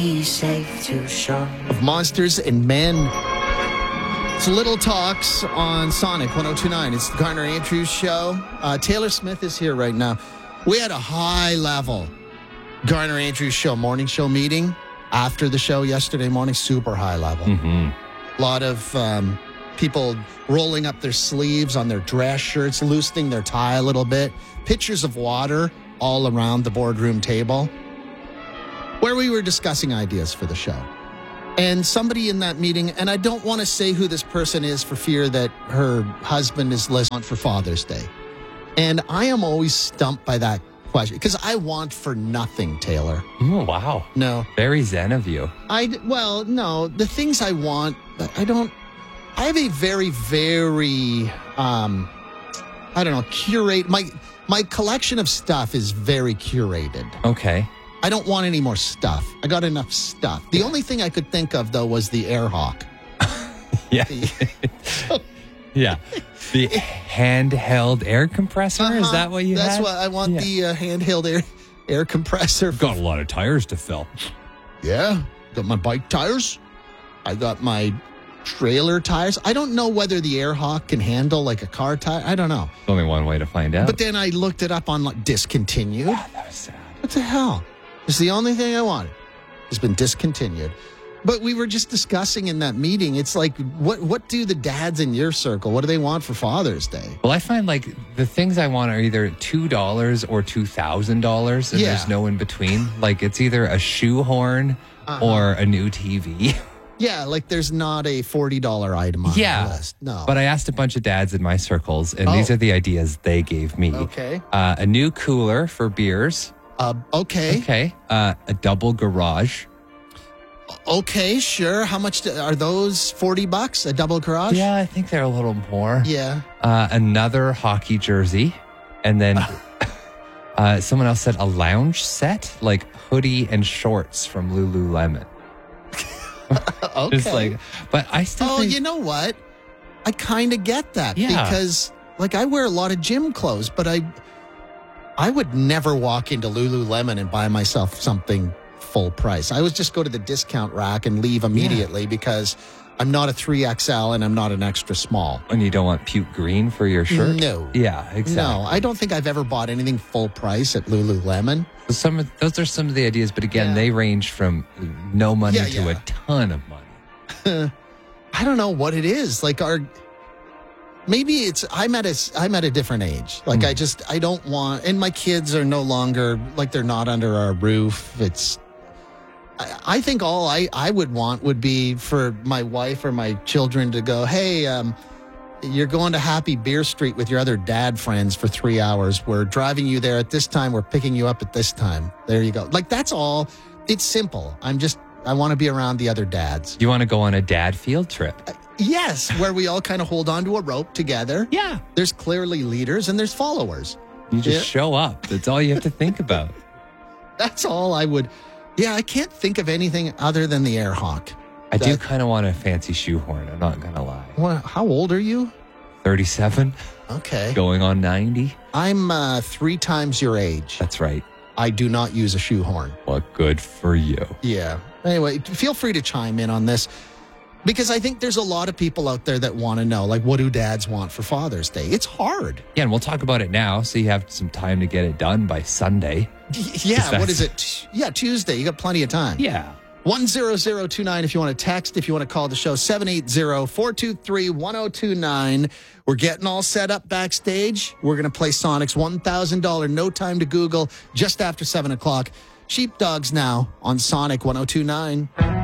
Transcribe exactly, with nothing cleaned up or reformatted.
safe to shore. Of Monsters and Men. It's Little Talks on Sonic one oh two point nine. It's the Garner Andrews Show. Uh, Taylor Smith is here right now. We had a high-level Garner Andrews Show morning show meeting after the show yesterday morning. Super high-level. Mm-hmm. A lot of um, people rolling up their sleeves on their dress shirts, loosening their tie a little bit. Pictures of water all around the boardroom table where we were discussing ideas for the show. And somebody in that meeting, and I don't want to say who this person is for fear that her husband is listening for Father's Day. And I am always stumped by that question because I want for nothing, Taylor. Oh, wow. No. Very zen of you. I, well, no, the things I want, I don't, I have a very, very, um, I don't know, curate, my, my collection of stuff is very curated. Okay. I don't want any more stuff. I got enough stuff. The only thing I could think of, though, was the Air Hawk. Yeah. Yeah. The handheld air compressor? Uh-huh. Is that what you That's had? what I want, Yeah. the uh, handheld air, air compressor. Got a lot of tires to fill. Yeah. Got my bike tires. I got my trailer tires. I don't know whether the Air Hawk can handle like a car tire. I don't know. There's only one way to find out. But then I looked it up on like, discontinued. Ah, that was sad. What the hell? It's the only thing I wanted. It's been discontinued. But we were just discussing in that meeting, it's like, what what do the dads in your circle, what do they want for Father's Day? Well, I find like the things I want are either two dollars or two thousand dollars, and Yeah. there's no in between. Like it's either a shoehorn Uh-huh. or a new T V. Yeah, like there's not a forty dollars item on Yeah. the list. No. But I asked a bunch of dads in my circles, and Oh. these are the ideas they gave me. Okay. Uh, a new cooler for beers. Uh, okay. Okay. Uh, a double garage. Okay, sure. How much do, are those? forty bucks? A double garage? Yeah, I think they're a little more. Yeah. Uh, another hockey jersey. And then uh, someone else said a lounge set, like hoodie and shorts from Lululemon. Okay. It's like, but I still Oh, think, you know what? I kind of get that Yeah. because, like, I wear a lot of gym clothes, but I, I would never walk into Lululemon and buy myself something full price. I would just go to the discount rack and leave immediately because I'm not a three X L and I'm not an extra small. and you don't want puke green for your shirt. No. Yeah, exactly. No, I don't think I've ever bought anything full price at Lululemon. So some of, those are some of the ideas, but again, Yeah. they range from no money Yeah, to yeah. a ton of money. I don't know what it is. Like our maybe it's I'm at a I'm at a different age. Like I just I don't want and my kids are no longer like they're not under our roof. It's I, I think all I, I would want would be for my wife or my children to go, hey, um, you're going to Happy Beer Street with your other dad friends for three hours. We're driving you there at this time. We're picking you up at this time. There you go. Like that's all. It's simple. I'm just I want to be around the other dads. You want to go on a dad field trip? Yes, where we all kind of hold onto a rope together. Yeah. There's clearly leaders and there's followers. You just Yeah. show up. That's all you have to think about. That's all I would. Yeah, I can't think of anything other than the Air Hawk. I do That- kind of want a fancy shoehorn. I'm not going to lie. What, how old are you? thirty-seven, Okay. going on ninety. I'm uh, three times your age. That's right. I do not use a shoehorn. Well, good for you. Yeah. Anyway, feel free to chime in on this because I think there's a lot of people out there that want to know, like, what do dads want for Father's Day? It's hard. Yeah, and we'll talk about it now, so you have some time to get it done by Sunday. Yeah. What that's- is it? Yeah, Tuesday. You got plenty of time. Yeah. one zero zero two nine if you want to text, if you want to call the show, seven eight zero, four two three, one zero two nine. We're getting all set up backstage. We're going to play Sonic's one thousand dollars No Time to Google just after seven o'clock. Sheepdogs now on Sonic one oh two nine.